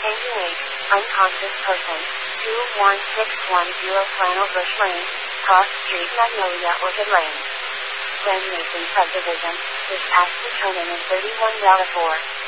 Andrew H., unconscious person, 21610 Flannel Bush Lane, Cross Street, Magnolia Orchid Lane. Grand Mason Subdivision, this act to turn in 31 4.